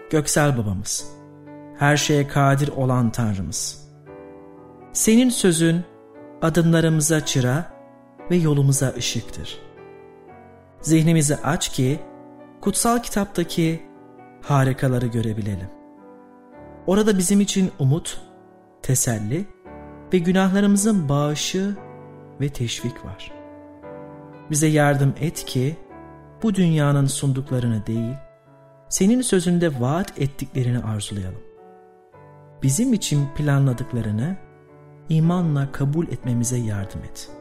göksel babamız, her şeye kadir olan Tanrımız. Senin sözün adımlarımıza çıra ve yolumuza ışıktır. Zihnimizi aç ki kutsal kitaptaki harikaları görebilelim. Orada bizim için umut, teselli ve günahlarımızın bağışı ve teşvik var. Bize yardım et ki bu dünyanın sunduklarını değil, senin sözünde vaat ettiklerini arzulayalım. Bizim için planladıklarını imanla kabul etmemize yardım et.